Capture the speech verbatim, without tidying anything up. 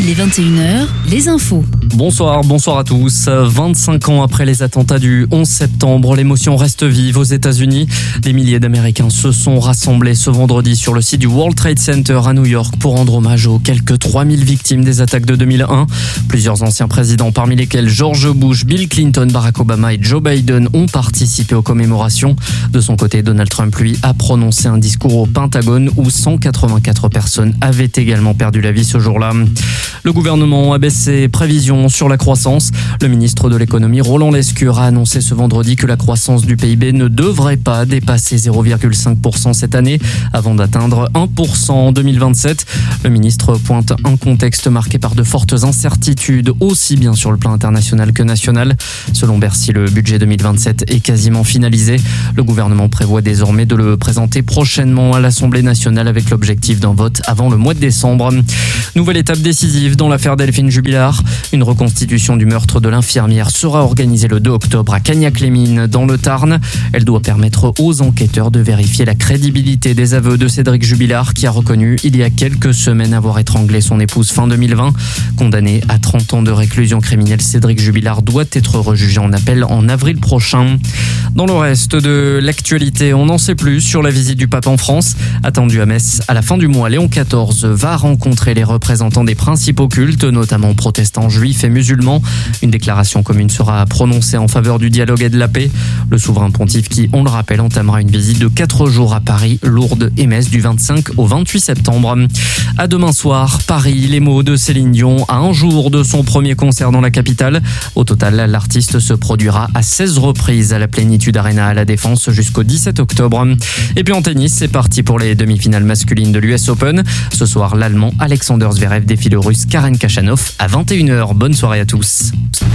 il est vingt et une heures, les infos. Bonsoir, bonsoir à tous. vingt-cinq ans après les attentats du onze septembre, l'émotion reste vive aux États-Unis. Des milliers d'Américains se sont rassemblés ce vendredi sur le site du World Trade Center à New York pour rendre hommage aux quelques trois mille victimes des attaques de deux mille un. Plusieurs anciens présidents, parmi lesquels George Bush, Bill Clinton, Barack Obama et Joe Biden, ont participé aux commémorations. De son côté, Donald Trump, lui, a prononcé un discours au Pentagone où cent quatre-vingt-quatre personnes avaient également perdu la vie ce jour-là. Le gouvernement a baissé ses prévisions sur la croissance. Le ministre de l'économie, Roland Lescure, a annoncé ce vendredi que la croissance du P I B ne devrait pas dépasser zéro virgule cinq pour cent cette année avant d'atteindre un pour cent en deux mille vingt-sept. Le ministre pointe un contexte marqué par de fortes incertitudes, aussi bien sur le plan international que national. Selon Bercy, le budget deux mille vingt-sept est quasiment finalisé. Le gouvernement prévoit désormais de le présenter prochainement à l'Assemblée nationale avec l'objectif d'un vote avant le mois de décembre. Nouvelle étape décisive dans l'affaire Delphine Jubilard. Une reconstitution du meurtre de l'infirmière sera organisée le deux octobre à Cagnac-les-Mines dans le Tarn. Elle doit permettre aux enquêteurs de vérifier la crédibilité des aveux de Cédric Jubilard qui a reconnu il y a quelques semaines avoir étranglé son épouse fin deux mille vingt. Condamné à trente ans de réclusion criminelle, Cédric Jubilard doit être rejugé en appel en avril prochain. Dans le reste de l'actualité, on n'en sait plus sur la visite du pape en France. Attendu à Metz à la fin du mois, Léon quatorze va rencontrer les représentants des principaux cultes, notamment protestants, juifs et musulmans. Une déclaration commune sera prononcée en faveur du dialogue et de la paix. Le souverain pontife qui, on le rappelle, entamera une visite de quatre jours à Paris, Lourdes et Metz du vingt-cinq au vingt-huit septembre. À demain soir, Paris, les mots de Céline Dion à un jour de son premier concert dans la capitale. Au total, l'artiste se produira à seize reprises à la Plénitude Arena à La Défense jusqu'au dix-sept octobre. Et puis en tennis, c'est parti pour les demi-finales masculines de l'U S Open. Ce soir, l'Allemand Alexander Zverev défie le Russe Karen Khachanov à vingt et une heures. Bonne soirée à tous.